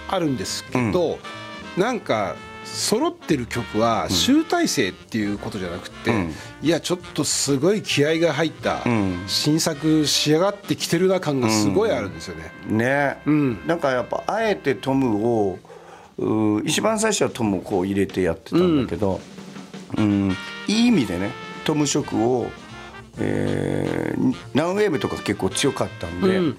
あるんですけど、なんか揃ってる曲は集大成っていうことじゃなくて、いやちょっとすごい気合が入った新作仕上がってきてるな感がすごいあるんですよね。 ね、なんかやっぱあえてトムを一番最初はトムをこう入れてやってたんだけど、いい意味でねトム色をナウウェーブとか結構強かったんで、